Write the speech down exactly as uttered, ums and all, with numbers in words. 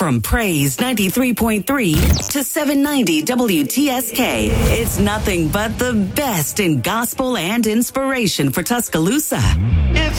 From Praise ninety-three point three to seven ninety W T S K, it's nothing but the best in gospel and inspiration for Tuscaloosa. It's